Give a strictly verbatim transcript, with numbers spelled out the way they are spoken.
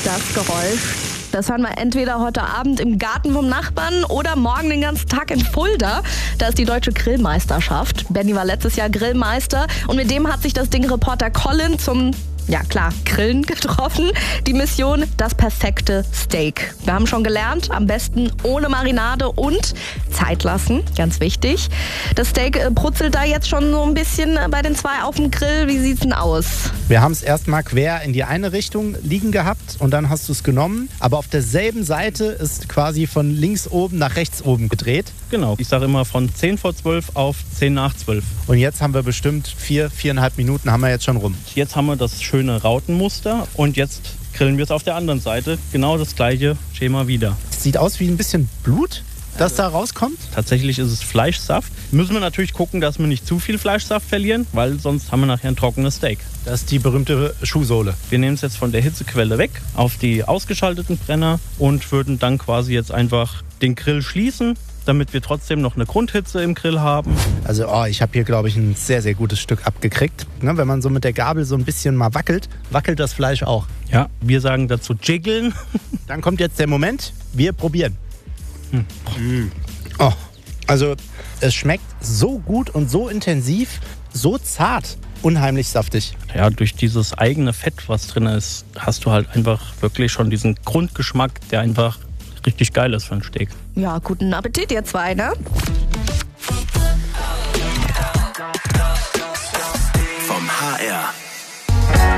Das Geräusch, das hören wir entweder heute Abend im Garten vom Nachbarn oder morgen den ganzen Tag in Fulda. Da ist die deutsche Grillmeisterschaft. Benny war letztes Jahr Grillmeister und mit dem hat sich das Ding-Reporter Colin zum, ja klar, Grillen getroffen. Die Mission, das perfekte Steak. Wir haben schon gelernt, am besten ohne Marinade und Zeit lassen, ganz wichtig. Das Steak äh, brutzelt da jetzt schon so ein bisschen bei den zwei auf dem Grill. Wie sieht's denn aus? Wir haben es erstmal quer in die eine Richtung liegen gehabt und dann hast du es genommen. Aber auf derselben Seite ist quasi von links oben nach rechts oben gedreht. Genau, ich sage immer von zehn vor zwölf auf zehn nach zwölf. Und jetzt haben wir bestimmt vier, viereinhalb Minuten haben wir jetzt schon rum. Jetzt haben wir das schöne Rautenmuster und jetzt grillen wir es auf der anderen Seite. Genau das gleiche Schema wieder. Sieht aus wie ein bisschen Blut, das da rauskommt. Tatsächlich ist es Fleischsaft. Müssen wir natürlich gucken, dass wir nicht zu viel Fleischsaft verlieren, weil sonst haben wir nachher ein trockenes Steak. Das ist die berühmte Schuhsohle. Wir nehmen es jetzt von der Hitzequelle weg auf die ausgeschalteten Brenner und würden dann quasi jetzt einfach den Grill schließen, damit wir trotzdem noch eine Grundhitze im Grill haben. Also oh, ich habe hier, glaube ich, ein sehr, sehr gutes Stück abgekriegt. Ne, wenn man so mit der Gabel so ein bisschen mal wackelt, wackelt das Fleisch auch. Ja, wir sagen dazu jiggeln. Dann kommt jetzt der Moment, wir probieren. Hm. Mm. Oh, also es schmeckt so gut und so intensiv, so zart, unheimlich saftig. Ja, durch dieses eigene Fett, was drin ist, hast du halt einfach wirklich schon diesen Grundgeschmack, der einfach richtig geil ist für ein Steak. Ja, guten Appetit, ihr zwei, ne? Vom H R.